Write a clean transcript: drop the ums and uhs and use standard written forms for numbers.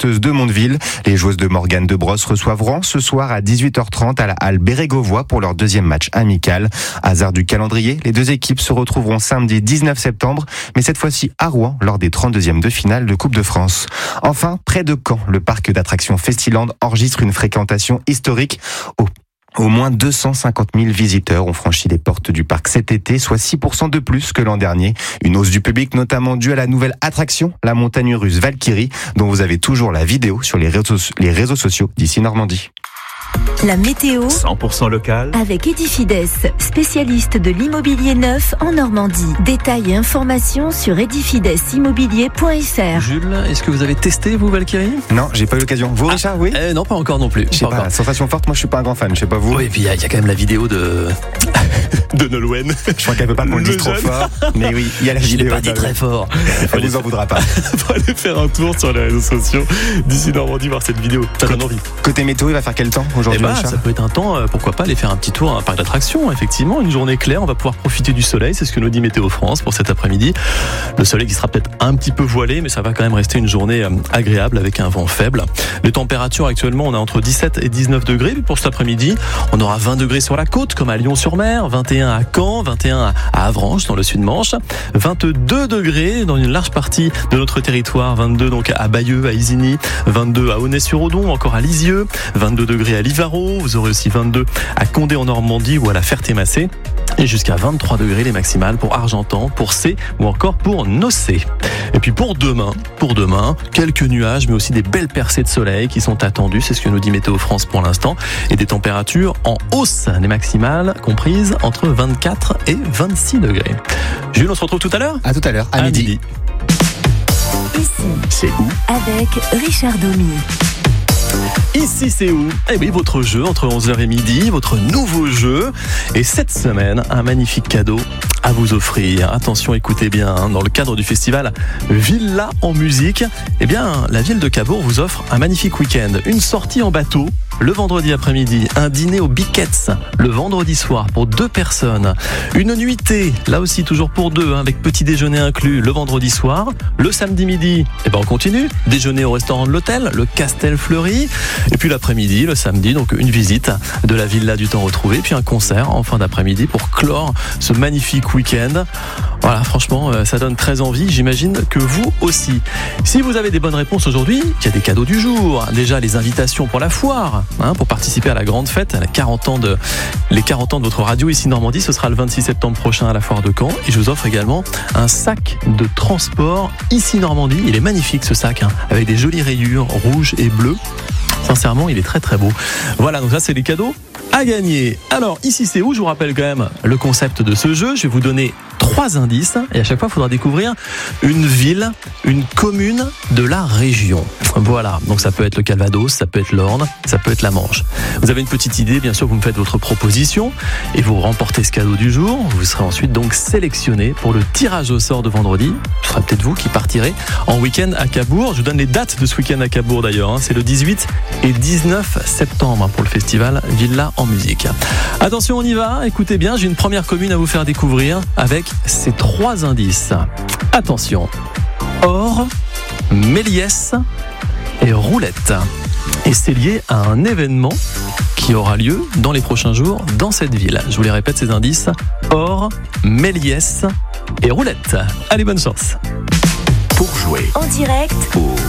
basketteuse de Mondeville. Les joueuses de Morgane de Brosse reçoivent Rouen ce soir à 18h30 à la halle Bérégovois pour leur deuxième match amical. Hasard du calendrier, les deux équipes se retrouveront samedi 19 septembre, mais cette fois-ci à Rouen lors des 32e de finale de Coupe de France. Enfin, près de Caen, le parc d'attractions Festiland enregistre une fréquentation historique. Au moins 250 000 visiteurs ont franchi les portes du parc cet été, soit 6% de plus que l'an dernier. Une hausse du public notamment due à la nouvelle attraction, la montagne russe Valkyrie, dont vous avez toujours la vidéo sur les réseaux sociaux d'ici Normandie. La météo 100% local avec Edifides, spécialiste de l'immobilier neuf en Normandie. Détails et informations sur edifidеsimmobilier.fr. Jules, est-ce que vous avez testé vous Valkyrie ? Non, j'ai pas eu l'occasion. Vous Richard, oui ? Non, pas encore non plus. Je sais pas, sensation forte, moi je suis pas un grand fan, je sais pas vous. Oui, et puis il y a quand même la vidéo de Nolwenn. Je crois qu'elle veut pas qu'on le dise trop fort, mais oui, il y a la vidéo. Je l'ai pas dit très fort. Elle vous en voudra pas. Faut aller faire un tour sur les réseaux sociaux d'ici Normandie voir cette vidéo. Ça donne envie. Côté météo, il va faire quel temps aujourd'hui, Richard ? Ça peut être un temps, pourquoi pas aller faire un petit tour à un parc d'attractions. Effectivement, une journée claire, on va pouvoir profiter du soleil, c'est ce que nous dit Météo France pour cet après-midi. Le soleil qui sera peut-être un petit peu voilé, mais ça va quand même rester une journée agréable avec un vent faible. Les températures actuellement, on a entre 17 et 19 degrés. Puis pour cet après-midi, on aura 20 degrés sur la côte, comme à Lyon-sur-Mer, 21 à Caen, 21 à Avranches, dans le sud-Manche, 22 degrés dans une large partie de notre territoire, 22 donc à Bayeux, à Isigny, 22 à Aulnay-sur-Odon, encore à Lisieux, 22 degrés à Livarot, vous aurez aussi 22 à Condé en Normandie ou à la Ferté-Massé, et jusqu'à 23 degrés les maximales pour Argentan, pour C ou encore pour Nocé. Et puis pour demain, quelques nuages mais aussi des belles percées de soleil qui sont attendues, c'est ce que nous dit Météo France pour l'instant, et des températures en hausse, les maximales comprises entre 24 et 26 degrés. Jules, on se retrouve tout à l'heure ? À tout à l'heure, à midi. Ici, c'est où ? avec Richard Domy. Ici c'est où ? Eh oui, votre jeu entre 11h et midi, votre nouveau jeu. Et cette semaine, un magnifique cadeau à vous offrir. Attention, écoutez bien, dans le cadre du festival Villa en musique, eh bien, la ville de Cabourg vous offre un magnifique week-end. Une sortie en bateau le vendredi après-midi, un dîner au Biquettes le vendredi soir pour 2 personnes, une nuitée, là aussi toujours pour 2, avec petit déjeuner inclus le vendredi soir, le samedi midi, eh ben on continue, déjeuner au restaurant de l'hôtel, le Castel Fleury, et puis l'après-midi, le samedi, donc une visite de la Villa du Temps Retrouvé, puis un concert en fin d'après-midi pour clore ce magnifique week-end. Voilà, franchement, ça donne très envie, j'imagine que vous aussi. Si vous avez des bonnes réponses aujourd'hui, il y a des cadeaux du jour. Déjà, les invitations pour la foire, pour participer à la grande fête, à les 40 ans de votre radio ici Normandie. Ce sera le 26 septembre prochain à la foire de Caen. Et je vous offre également un sac de transport ici Normandie. Il est magnifique ce sac, avec des jolies rayures rouges et bleues. Sincèrement, il est très très beau. Voilà, donc ça c'est les cadeaux à gagner. Alors, ici c'est où ? Je vous rappelle quand même le concept de ce jeu. Je vais vous donner 3 indices et à chaque fois il faudra découvrir une ville, une commune de la région. Voilà, donc ça peut être le Calvados, ça peut être l'Orne, ça peut être la Manche. Vous avez une petite idée, bien sûr, vous me faites votre proposition et vous remportez ce cadeau du jour. Vous serez ensuite donc sélectionné pour le tirage au sort de vendredi. Ce sera peut-être vous qui partirez en week-end à Cabourg. Je vous donne les dates de ce week-end à Cabourg d'ailleurs. C'est le 18 et 19 septembre pour le festival Villa en musique. Attention, on y va. Écoutez bien, j'ai une première commune à vous faire découvrir avec ces 3 indices. Attention. Or, Méliès et Roulette. Et c'est lié à un événement qui aura lieu dans les prochains jours dans cette ville. Je vous les répète ces indices. Or, Méliès et Roulette. Allez, bonne chance. pour jouer En direct au